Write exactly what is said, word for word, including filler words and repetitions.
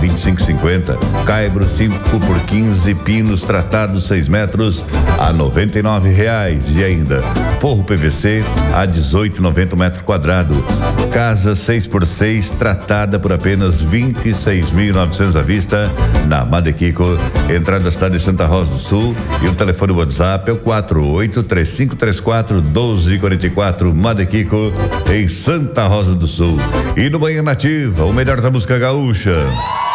vinte e cinco e cinquenta. Caibro cinco por quinze, pinos tratados seis metros a noventa e nove reais. E ainda forro P V C a dezoito e noventa metro quadrado. Casa seis por seis tratada por apenas vinte e seis mil e novecentos à vista na Madequico, entrada da cidade de Santa Rosa do Sul, e o telefone WhatsApp é o quatro oito três cinco três quatro um dois quatro quatro. Madequico, em Santa Rosa do Sul. E no Manhã Nativa, o melhor da música gaúcha.